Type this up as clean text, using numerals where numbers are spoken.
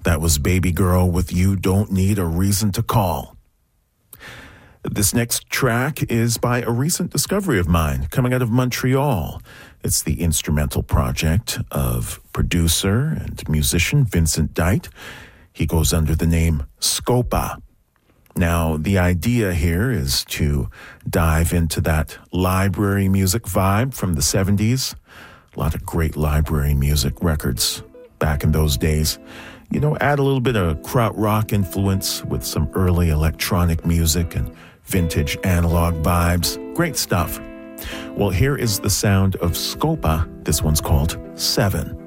That was Baby Girl with You Don't Need a Reason to Call. This next track is by a recent discovery of mine coming out of Montreal. It's the instrumental project of producer and musician Vincent Dite. He goes under the name Scopa. Now, the idea here is to dive into that library music vibe from the 70s. A lot of great library music records back in those days. You know, add a little bit of krautrock influence with some early electronic music and vintage analog vibes. Great stuff. Well, here is the sound of Scopa. This one's called 7.